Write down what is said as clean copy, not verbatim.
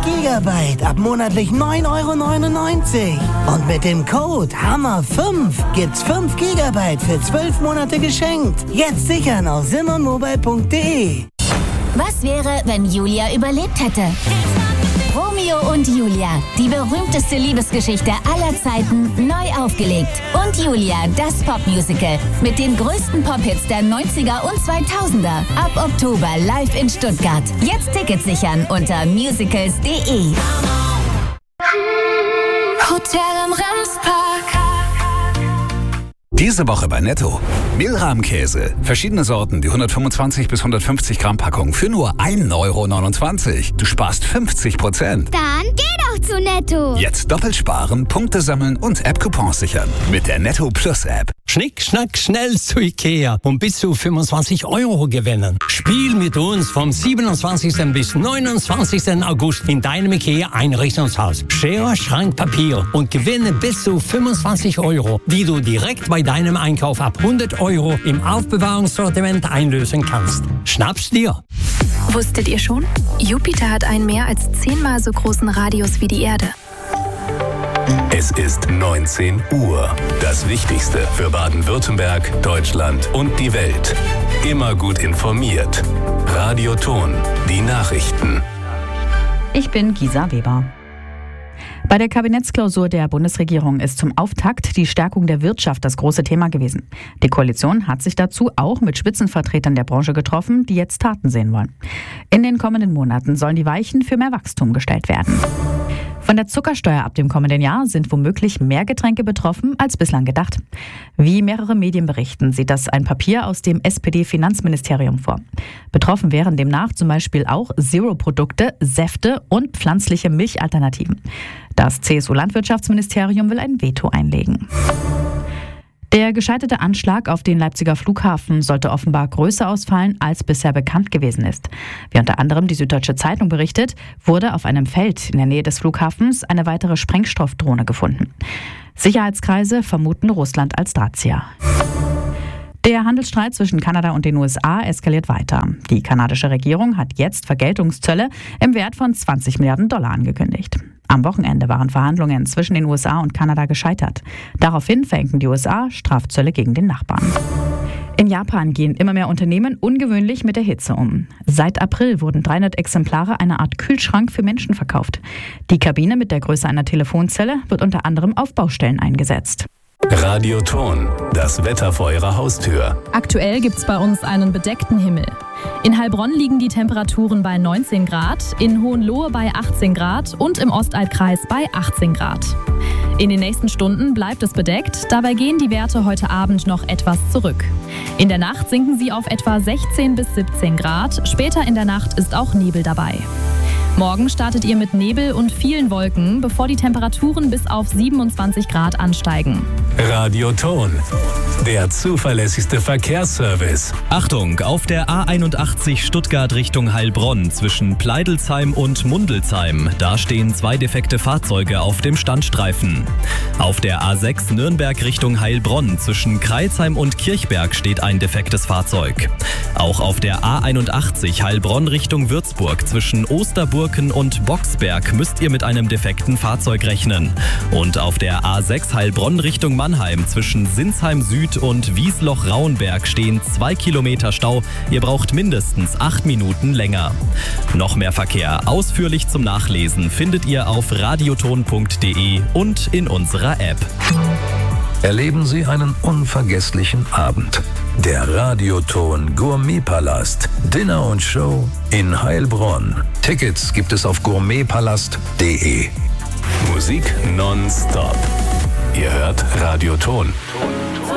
GB ab monatlich 9,99 €. Und mit dem Code HAMMER5 gibt's 5 GB für 12 Monate geschenkt. Jetzt sichern auf simonmobile.de. Was wäre, wenn Julia überlebt hätte? Romeo und Julia, die berühmteste Liebesgeschichte aller Zeiten, neu aufgelegt. Und Julia, das Popmusical mit den größten Pop-Hits der 90er und 2000er. Ab Oktober live in Stuttgart. Jetzt Tickets sichern unter musicals.de. Hotel am Remspark. Diese Woche bei Netto. Milrahmkäse. Verschiedene Sorten, die 125 bis 150 Gramm Packung für nur 1,29 €. Du sparst 50%. Dann geh doch zu Netto. Jetzt doppelt sparen, Punkte sammeln und App-Coupons sichern. Mit der Netto Plus App. Schnick, schnack, schnell zu Ikea und bis zu 25 € gewinnen. Spiel mit uns vom 27. bis 29. August in deinem Ikea-Einrichtungshaus. Schere, Schrank, Papier und gewinne bis zu 25 €, die du direkt bei deinem Einkauf ab 100 € im Aufbewahrungssortiment einlösen kannst. Schnapp's dir! Wusstet ihr schon? Jupiter hat einen mehr als 10-mal so großen Radius wie die Erde. Es ist 19 Uhr. Das Wichtigste für Baden-Württemberg, Deutschland und die Welt. Immer gut informiert. Radio Ton, die Nachrichten. Ich bin Gisa Weber. Bei der Kabinettsklausur der Bundesregierung ist zum Auftakt die Stärkung der Wirtschaft das große Thema gewesen. Die Koalition hat sich dazu auch mit Spitzenvertretern der Branche getroffen, die jetzt Taten sehen wollen. In den kommenden Monaten sollen die Weichen für mehr Wachstum gestellt werden. Von der Zuckersteuer ab dem kommenden Jahr sind womöglich mehr Getränke betroffen als bislang gedacht. Wie mehrere Medien berichten, sieht das ein Papier aus dem SPD-Finanzministerium vor. Betroffen wären demnach zum Beispiel auch Zero-Produkte, Säfte und pflanzliche Milchalternativen. Das CSU-Landwirtschaftsministerium will ein Veto einlegen. Der gescheiterte Anschlag auf den Leipziger Flughafen sollte offenbar größer ausfallen, als bisher bekannt gewesen ist. Wie unter anderem die Süddeutsche Zeitung berichtet, wurde auf einem Feld in der Nähe des Flughafens eine weitere Sprengstoffdrohne gefunden. Sicherheitskreise vermuten Russland als Drahtzieher. Der Handelsstreit zwischen Kanada und den USA eskaliert weiter. Die kanadische Regierung hat jetzt Vergeltungszölle im Wert von $20 Milliarden angekündigt. Am Wochenende waren Verhandlungen zwischen den USA und Kanada gescheitert. Daraufhin verhängten die USA Strafzölle gegen den Nachbarn. In Japan gehen immer mehr Unternehmen ungewöhnlich mit der Hitze um. Seit April wurden 300 Exemplare einer Art Kühlschrank für Menschen verkauft. Die Kabine mit der Größe einer Telefonzelle wird unter anderem auf Baustellen eingesetzt. Radio Ton, das Wetter vor Ihrer Haustür. Aktuell gibt's bei uns einen bedeckten Himmel. In Heilbronn liegen die Temperaturen bei 19 Grad, in Hohenlohe bei 18 Grad und im Ostalbkreis bei 18 Grad. In den nächsten Stunden bleibt es bedeckt, dabei gehen die Werte heute Abend noch etwas zurück. In der Nacht sinken sie auf etwa 16 bis 17 Grad, später in der Nacht ist auch Nebel dabei. Morgen startet ihr mit Nebel und vielen Wolken, bevor die Temperaturen bis auf 27 Grad ansteigen. Radio Ton, der zuverlässigste Verkehrsservice. Achtung, auf der A81 Stuttgart Richtung Heilbronn zwischen Pleidelsheim und Mundelsheim. Da stehen 2 defekte Fahrzeuge auf dem Standstreifen. Auf der A6 Nürnberg Richtung Heilbronn zwischen Kreilsheim und Kirchberg steht ein defektes Fahrzeug. Auch auf der A81 Heilbronn Richtung Würzburg zwischen Osterburg und Boxberg müsst ihr mit einem defekten Fahrzeug rechnen. Und auf der A6 Heilbronn Richtung Mannheim zwischen Sinsheim Süd und Wiesloch-Rauenberg stehen 2 Kilometer Stau. Ihr braucht mindestens 8 Minuten länger. Noch mehr Verkehr ausführlich zum Nachlesen findet ihr auf radioton.de und in unserer App. Erleben Sie einen unvergesslichen Abend. Der Radioton Gourmetpalast. Dinner und Show in Heilbronn. Tickets gibt es auf gourmetpalast.de. Musik nonstop. Ihr hört Radioton.